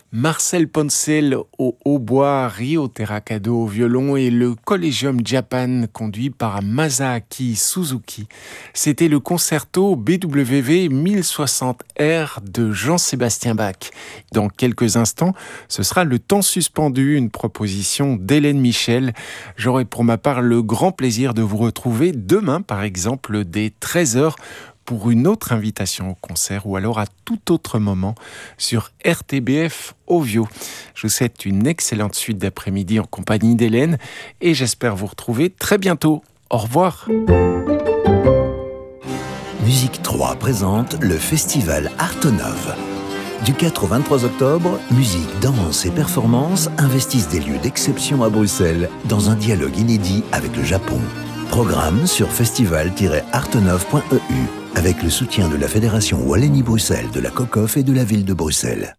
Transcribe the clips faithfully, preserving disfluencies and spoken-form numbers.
Marcel Poncel au hautbois, Ryo Terakado au violon et le Collegium Japan conduit par Masaaki Suzuki. C'était le concerto B W V mille soixante R de Jean-Sébastien Bach. Dans quelques instants, ce sera le temps suspendu, une proposition d'Hélène Michel. J'aurai pour ma part le grand plaisir de vous retrouver demain, par exemple, dès treize heures, pour une autre invitation au concert ou alors à tout autre moment sur R T B F Ovio. Je vous souhaite une excellente suite d'après-midi en compagnie d'Hélène et j'espère vous retrouver très bientôt. Au revoir. Musique trois présente le festival Artonov. Du quatre au vingt-trois octobre, musique, danse et performance investissent des lieux d'exception à Bruxelles dans un dialogue inédit avec le Japon. Programme sur festival tiret artonov point e u avec le soutien de la Fédération Wallonie-Bruxelles, de la COCOF et de la ville de Bruxelles.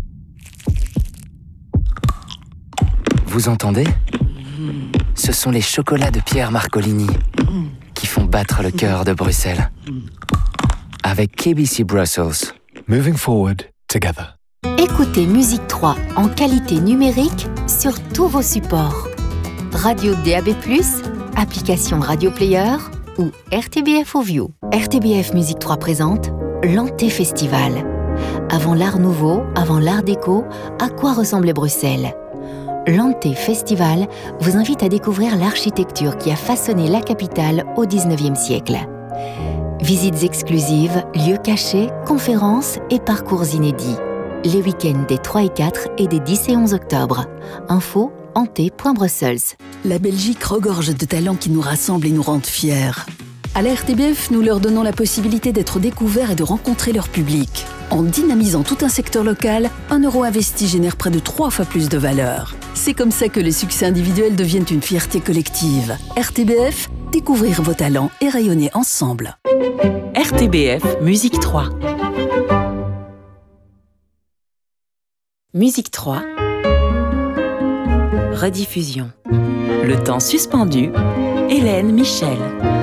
Vous entendez ? Ce sont les chocolats de Pierre Marcolini qui font battre le cœur de Bruxelles. Avec K B C Brussels. Moving forward together. Écoutez Musique trois en qualité numérique sur tous vos supports. Radio D A B plus, application Radio Player ou R T B F Ovio. R T B F Musique trois présente l'Anté Festival. Avant l'art nouveau, avant l'art déco, à quoi ressemblait Bruxelles ? L'Anté Festival vous invite à découvrir l'architecture qui a façonné la capitale au dix-neuvième siècle. Visites exclusives, lieux cachés, conférences et parcours inédits. Les week-ends des trois et quatre et des dix et onze octobre. Info anté point brussels. La Belgique regorge de talents qui nous rassemblent et nous rendent fiers. À la R T B F, nous leur donnons la possibilité d'être découverts et de rencontrer leur public. En dynamisant tout un secteur local, un euro investi génère près de trois fois plus de valeur. C'est comme ça que les succès individuels deviennent une fierté collective. R T B F, découvrir vos talents et rayonner ensemble. R T B F Musique trois. Musique trois. Rediffusion. Le temps suspendu. Hélène Michel.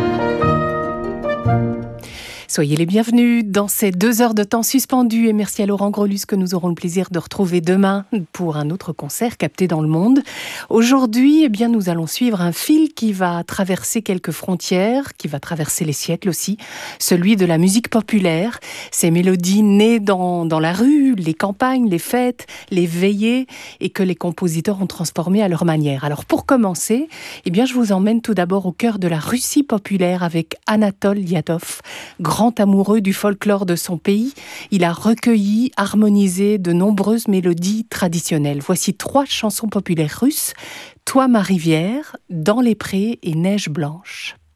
Soyez les bienvenus dans ces deux heures de temps suspendu et merci à Laurent Grolus que nous aurons le plaisir de retrouver demain pour un autre concert capté dans le monde. Aujourd'hui, eh bien, nous allons suivre un fil qui va traverser quelques frontières, qui va traverser les siècles aussi, celui de la musique populaire. Ces mélodies nées dans, dans la rue, les campagnes, les fêtes, les veillées et que les compositeurs ont transformées à leur manière. Alors pour commencer, eh bien, je vous emmène tout d'abord au cœur de la Russie populaire avec Anatole Liadov, grand amoureux du folklore de son pays, il a recueilli, harmonisé de nombreuses mélodies traditionnelles. Voici trois chansons populaires russes, Toi ma rivière, Dans les prés et Neige blanche.